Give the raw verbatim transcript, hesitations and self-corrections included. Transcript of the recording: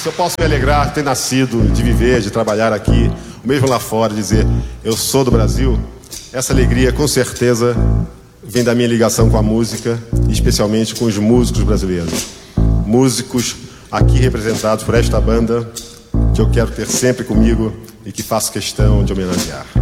eu posso me alegrar de ter nascido, de viver, de trabalhar aqui, mesmo lá fora, dizer eu sou do Brasil, essa alegria com certeza vem da minha ligação com a música, especialmente com os músicos brasileiros. Músicos aqui representados por esta banda, que eu quero ter sempre comigo e que faço questão de homenagear.